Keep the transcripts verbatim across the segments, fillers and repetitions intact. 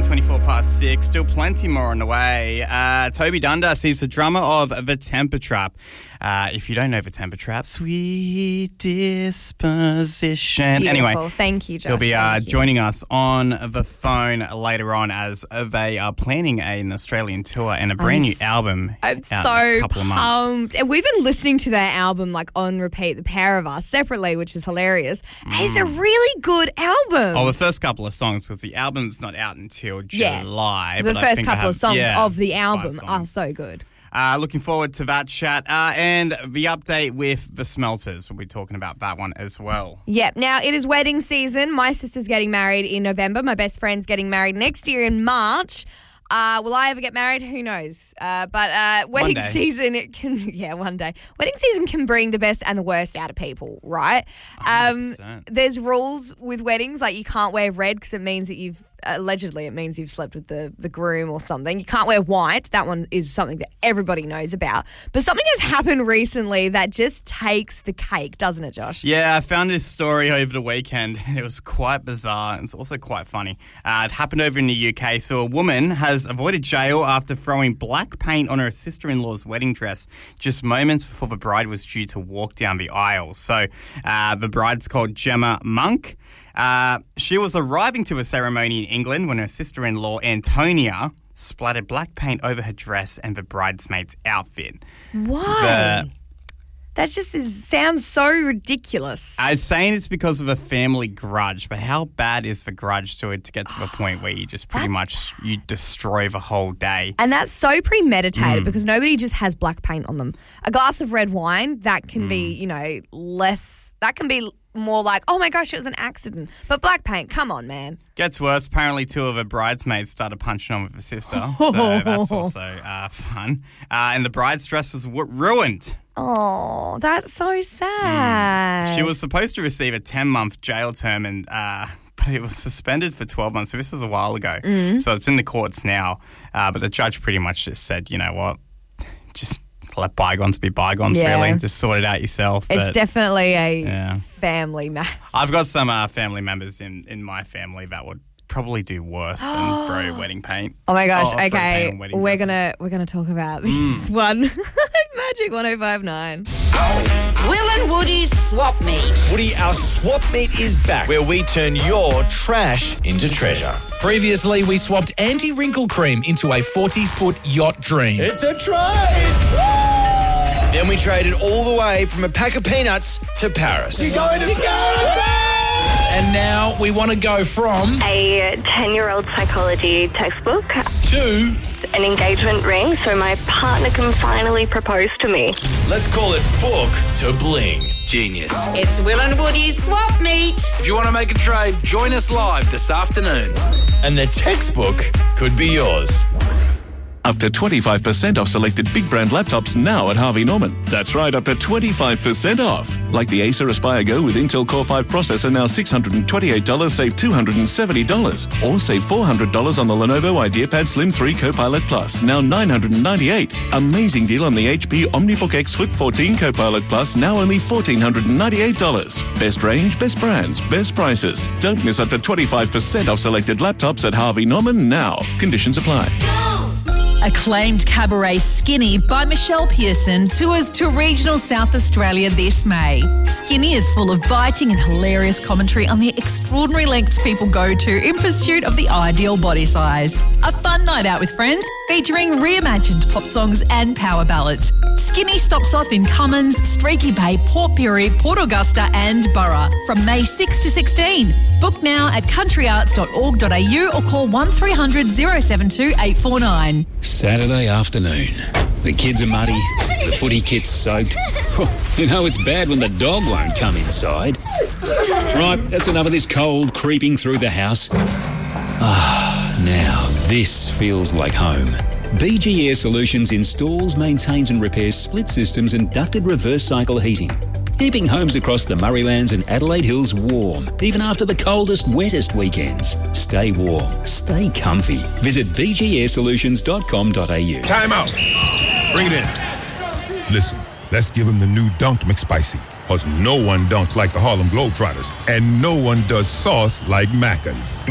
nine, twenty-four past six. Still plenty more on the way. Uh, Toby Dundas, he's the drummer of The Temper Trap. Uh, if you don't know The Temper Trap, Sweet Disposition. Beautiful. Anyway, thank you, Josh. He'll be uh, Thank you. joining us on the phone later on as they are planning an Australian tour and a brand I'm new s- album I'm out so in a couple of months. pumped. And we've been listening to their album like on repeat, the pair of us, separately, which is hilarious. Mm. It's a really good album. Oh, the first couple of songs, because the album's not out until Yeah. July. the but I first think I couple have- of songs yeah, of the five album songs. are so good. Uh, looking forward to that chat. Uh, and the update with the Smelters. We'll be talking about that one as well. Yep. Now, it is wedding season. My sister's getting married in November. My best friend's getting married next year in March. Uh, will I ever get married? Who knows? Uh, but uh, wedding day. season, it can, yeah, one day. Wedding season can bring the best and the worst out of people, right? one hundred Um, percent. there's rules with weddings, like you can't wear red because it means that you've, allegedly, it means you've slept with the, the groom or something. You can't wear white. That one is something that everybody knows about. But something has happened recently that just takes the cake, doesn't it, Josh? Yeah, I found this story over the weekend, and it was quite bizarre. It's also quite funny. Uh, it happened over in the U K. So a woman has avoided jail after throwing black paint on her sister-in-law's wedding dress just moments before the bride was due to walk down the aisle. So uh, the bride's called Gemma Monk. Uh, she was arriving to a ceremony in England when her sister-in-law, Antonia, splattered black paint over her dress and the bridesmaid's outfit. Why? The- That just is, sounds so ridiculous. I'm saying it's because of a family grudge, but how bad is the grudge to it to get to the point where you just pretty That's- much you destroy the whole day? And that's so premeditated Mm. because nobody just has black paint on them. A glass of red wine, that can Mm. be, you know, less, that can be more like, oh my gosh, it was an accident. But black paint, come on, man. Gets worse. Apparently, two of her bridesmaids started punching on with her sister, so that's also uh, fun. Uh, and the bride's dress was w- ruined. Oh, that's so sad. She was supposed to receive a ten-month jail term, and uh, but it was suspended for twelve months. So this was a while ago. Mm. So it's in the courts now. Uh, but the judge pretty much just said, you know what, just let bygones be bygones, Yeah. really. Just sort it out yourself. It's But, definitely a yeah. family matter. I've got some uh, family members in, in my family that would probably do worse than throw wedding paint. Oh my gosh! Oh, throw paint okay, on wedding we're dresses. gonna we're gonna talk about this one. Magic one oh five nine. Will and Woody's Swap Meet. Woody, our swap meet is back, where we turn your trash into treasure. Previously, we swapped anti-wrinkle cream into a forty-foot yacht dream. It's a trade! Then we traded all the way from a pack of peanuts to Paris. You're going to Paris! And now we want to go from A ten-year-old psychology textbook, to an engagement ring, so my partner can finally propose to me. Let's call it book to bling. Genius. It's Will and Woody's Swap Meet. if you want to make a trade, join us live this afternoon. And the textbook could be yours. Up to twenty-five percent off selected big brand laptops now at Harvey Norman. That's right, up to twenty-five percent off. Like the Acer Aspire Go with Intel Core five processor, now six hundred twenty-eight dollars, save two hundred seventy dollars. Or save four hundred dollars on the Lenovo IdeaPad Slim three Copilot Plus, now nine hundred ninety-eight dollars. Amazing deal on the H P OmniBook X Flip fourteen Copilot Plus, now only one thousand four hundred ninety-eight dollars. Best range, best brands, best prices. Don't miss up to twenty-five percent off selected laptops at Harvey Norman now. Conditions apply. Acclaimed cabaret Skinny by Michelle Pearson tours to regional South Australia this May. Skinny is full of biting and hilarious commentary on the extraordinary lengths people go to in pursuit of the ideal body size. A fun night out with friends featuring reimagined pop songs and power ballads. Skinny stops off in Cummins, Streaky Bay, Port Pirie, Port Augusta and Burra from May sixth to sixteen. Book now at country arts dot org dot a u or call one three hundred oh seven two eight four nine. Saturday afternoon. The kids are muddy, the footy kit's soaked. You know it's bad when the dog won't come inside. Right, that's enough of this cold creeping through the house. Ah, now this feels like home. B G Air Solutions installs, maintains and repairs split systems and ducted reverse cycle heating, keeping homes across the Murraylands and Adelaide Hills warm, even after the coldest, wettest weekends. Stay warm, stay comfy. Visit b g air solutions dot com dot a u. Time out. Bring it in. Listen, let's give him the new Dunked McSpicy. Because no one dunks like the Harlem Globetrotters, and no one does sauce like Macca's.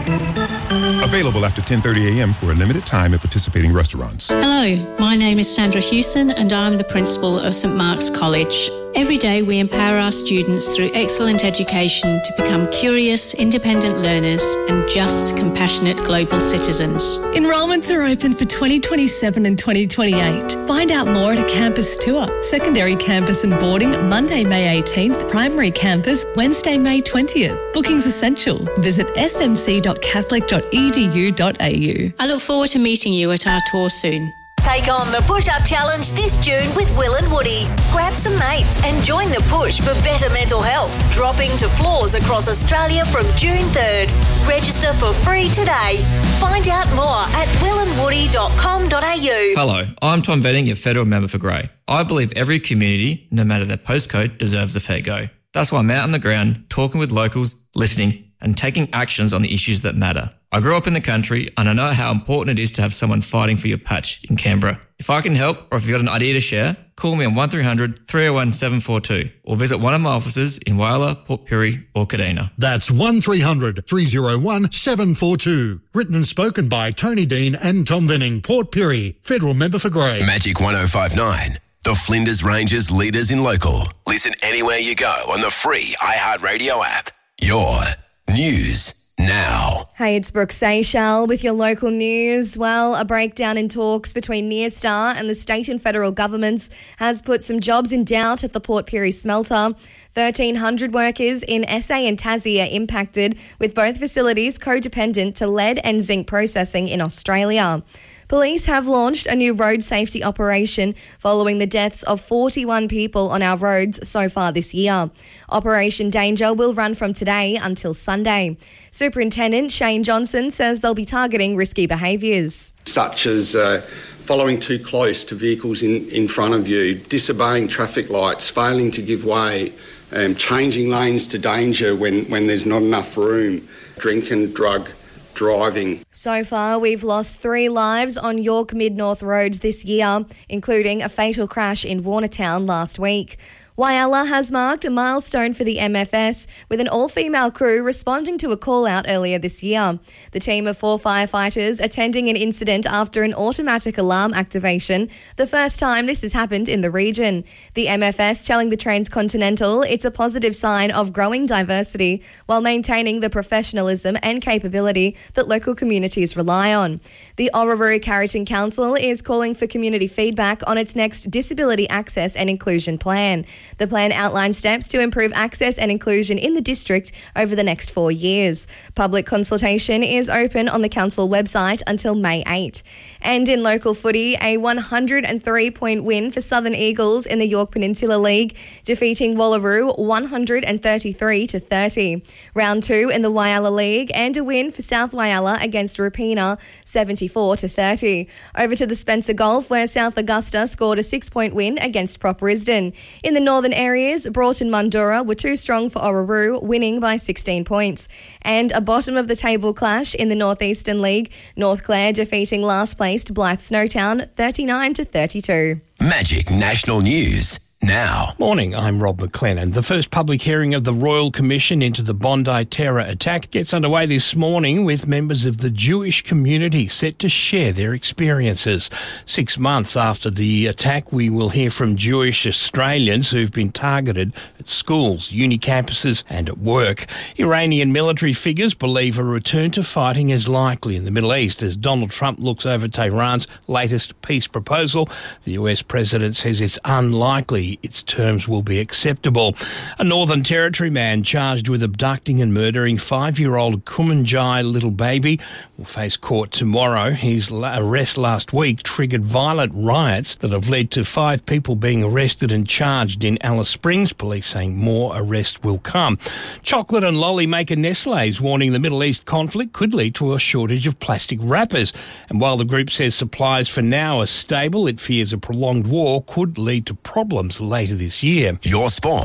Available after ten thirty a.m. for a limited time at participating restaurants. Hello, my name is Sandra Hewson and I'm the principal of St Mark's College. Every day we empower our students through excellent education to become curious, independent learners and just, compassionate global citizens. Enrolments are open for twenty twenty-seven and twenty twenty-eight. Find out more at a campus tour. Secondary campus and boarding Monday, May eighteenth. Primary campus Wednesday, May twentieth. Bookings essential. Visit s m c dot catholic dot e d u dot a u. I look forward to meeting you at our tour soon. Take on the Push-Up Challenge this June with Will and Woody. Grab some mates and join the push for better mental health. Dropping to floors across Australia from June third. Register for free today. Find out more at will and woody dot com dot a u. Hello, I'm Tom Venning, your federal member for Grey. I believe every community, no matter their postcode, deserves a fair go. That's why I'm out on the ground, talking with locals, listening, and taking actions on the issues that matter. I grew up in the country and I know how important it is to have someone fighting for your patch in Canberra. If I can help or if you've got an idea to share, call me on one three hundred, three oh one, seven four two or visit one of my offices in Whyalla, Port Pirie or Kadina. That's one three hundred, three oh one, seven four two. Written and spoken by Tony Dean and Tom Venning, Port Pirie, federal member for Grey. Magic one oh five nine. The Flinders Ranges leaders in local. Listen anywhere you go on the free iHeartRadio app. Your news now. Hey, it's Brooke Seychelles with your local news. Well, a breakdown in talks between Nearstar and the state and federal governments has put some jobs in doubt at the Port Pirie smelter. thirteen hundred workers in S A and Tassie are impacted, with both facilities codependent to lead and zinc processing in Australia. Police have launched a new road safety operation following the deaths of forty-one people on our roads so far this year. Operation Danger will run from today until Sunday. Superintendent Shane Johnson says they'll be targeting risky behaviours. Such as uh, following too close to vehicles in, in front of you, disobeying traffic lights, failing to give way, um, changing lanes to danger when, when there's not enough room, drink and drug driving. So far, we've lost three lives on York Mid-North roads this year, including a fatal crash in Warnertown last week. Whyalla has marked a milestone for the M F S with an all-female crew responding to a call-out earlier this year. The team of four firefighters attending an incident after an automatic alarm activation, the first time this has happened in the region. The M F S telling the Transcontinental it's a positive sign of growing diversity while maintaining the professionalism and capability that local communities rely on. The Orroroo Carrington Council is calling for community feedback on its next Disability Access and Inclusion Plan. The plan outlines steps to improve access and inclusion in the district over the next four years. Public consultation is open on the council website until May eighth. And in local footy, a one hundred three point win for Southern Eagles in the York Peninsula League, defeating Wallaroo one hundred thirty-three to thirty. Round two in the Whyalla League and a win for South Whyalla against Rapina, seventy-four to thirty. Over to the Spencer Golf, where South Augusta scored a six-point win against Prop Risdon. In the northern areas, Broughton Mundura were too strong for Orroroo, winning by sixteen points. And a bottom-of-the-table clash in the Northeastern League, North Clare defeating last-placed Blythe Snowtown thirty-nine to thirty-two. Magic National News now. Morning, I'm Rob McLennan. The first public hearing of the Royal Commission into the Bondi terror attack gets underway this morning with members of the Jewish community set to share their experiences. Six months after the attack, we will hear from Jewish Australians who've been targeted at schools, uni campuses and at work. Iranian military figures believe a return to fighting is likely in the Middle East as Donald Trump looks over Tehran's latest peace proposal. The U S president says it's unlikely its terms will be acceptable. A Northern Territory man charged with abducting and murdering five-year-old Kumanjai little baby will face court tomorrow. His arrest last week triggered violent riots that have led to five people being arrested and charged in Alice Springs. Police saying more arrests will come. Chocolate and lolly maker Nestlé is warning the Middle East conflict could lead to a shortage of plastic wrappers. And while the group says supplies for now are stable, it fears a prolonged war could lead to problems later this year. Your sport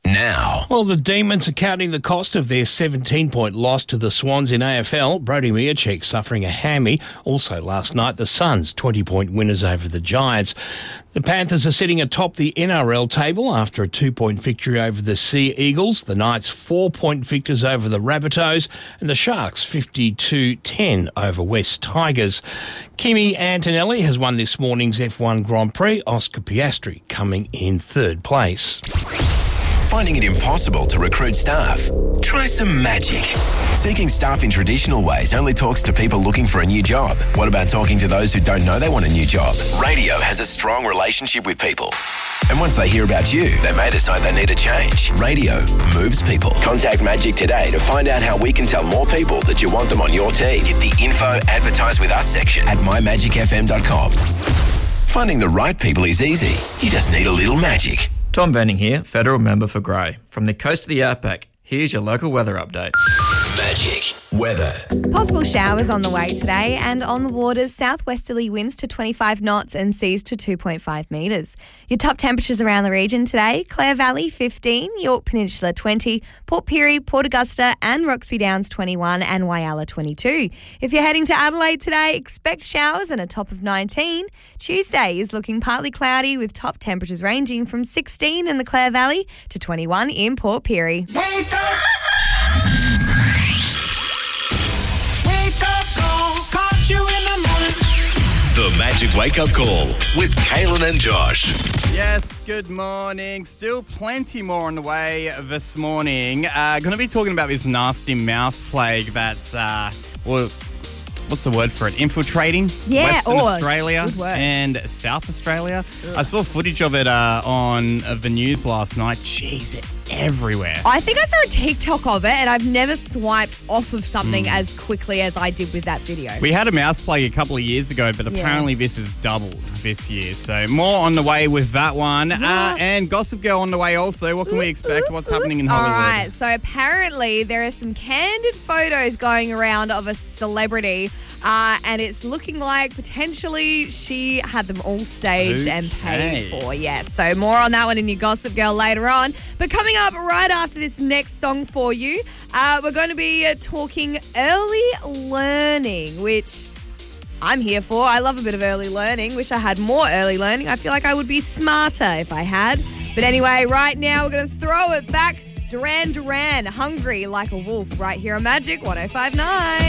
now. Well, the Demons are counting the cost of their seventeen-point loss to the Swans in A F L. Brody Miacek suffering a hammy. Also last night, the Suns twenty-point winners over the Giants. The Panthers are sitting atop the N R L table after a two-point victory over the Sea Eagles. The Knights four-point victors over the Rabbitohs, and the Sharks fifty-two ten over West Tigers. Kimi Antonelli has won this morning's F one Grand Prix. Oscar Piastri coming in third place. Finding it impossible to recruit staff? Try some magic. Seeking staff in traditional ways only talks to people looking for a new job. What about talking to those who don't know they want a new job? Radio has a strong relationship with people. And once they hear about you, they may decide they need a change. Radio moves people. Contact Magic today to find out how we can tell more people that you want them on your team. Hit the info advertise with us section at my magic f m dot com. Finding the right people is easy. You just need a little magic. Tom Venning here, federal member for Grey. From the coast of the Outback, here's your local weather update. Magic weather. Possible showers on the way today, and on the waters, southwesterly winds to twenty-five knots and seas to two point five metres. Your top temperatures around the region today: Clare Valley fifteen, York Peninsula twenty, Port Pirie, Port Augusta and Roxby Downs twenty-one and Whyalla twenty-two. If you're heading to Adelaide today, expect showers and a top of nineteen. Tuesday is looking partly cloudy with top temperatures ranging from sixteen in the Clare Valley to twenty-one in Port Pirie. Wake up! Wake up call, caught you in the morning. The Magic Wake Up Call with Kaylin and Josh. Yes, good morning. Still plenty more on the way this morning. Uh, going to be talking about this nasty mouse plague that's, uh, well, what's the word for it? Infiltrating Yeah, Western oh, Australia good word. and South Australia. I saw footage of it uh, on uh, the news last night. Jeez, it everywhere. I think I saw a TikTok of it, and I've never swiped off of something mm. as quickly as I did with that video. We had a mouse plague a couple of years ago, but Yeah. apparently this is doubled this year. So more on the way with that one. Yeah. Uh, and Gossip Girl on the way also. What can we expect? What's happening in Hollywood? All right, so apparently there are some candid photos going around of a celebrity, uh, and it's looking like potentially she had them all staged and paid Okay. for. Yes, so more on that one in your Gossip Girl later on. But coming up right after this next song for you, uh, we're going to be uh, talking early learning, which I'm here for. I love a bit of early learning. Wish I had more early learning. I feel like I would be smarter if I had. But anyway, right now we're going to throw it back. Duran Duran, Hungry Like a Wolf, right here on Magic one oh five point nine.